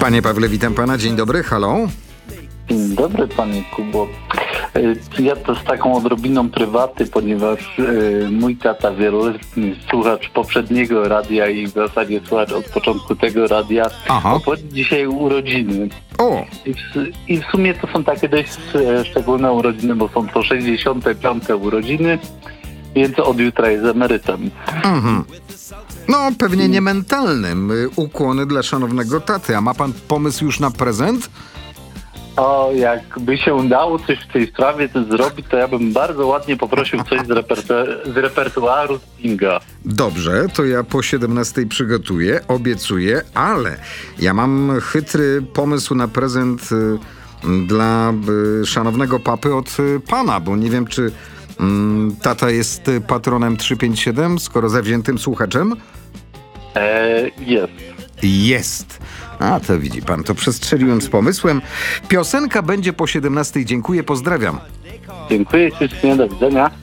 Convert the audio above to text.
Panie Pawle, witam pana. Dzień dobry, halo. Dzień dobry, panie Kubo. Ja to z taką odrobiną prywaty, ponieważ mój tata, wieloletni słuchacz poprzedniego radia i w zasadzie słuchacz od początku tego radia, obchodzi dzisiaj urodziny. O! I w sumie to są takie dość szczególne urodziny, bo są to 65. urodziny, więc od jutra jest emerytem. Mhm. No, pewnie nie mentalnym. Ukłony dla szanownego taty. A ma pan pomysł już na prezent? O, jakby się udało coś w tej sprawie zrobić, to ja bym bardzo ładnie poprosił coś z repertuaru Stinga. Dobrze, to ja po 17 przygotuję, obiecuję, ale ja mam chytry pomysł na prezent dla szanownego papy od pana, bo nie wiem, czy tata jest patronem 357, skoro zawziętym słuchaczem? Jest. Jest. A to widzi pan, to przestrzeliłem z pomysłem. Piosenka będzie po 17. Dziękuję, pozdrawiam. Dziękuję ślicznie, do widzenia.